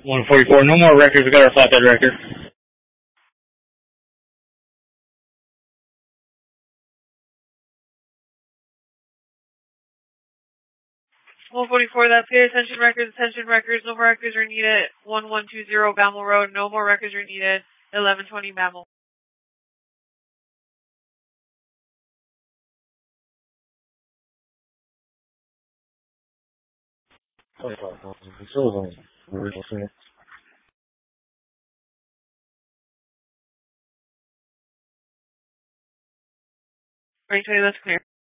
144. No more records. We got our flatbed record. That pay attention records, no more records are needed. 1120 Bammel Road, no more records are needed. 1120 Bammel. Right, that's clear.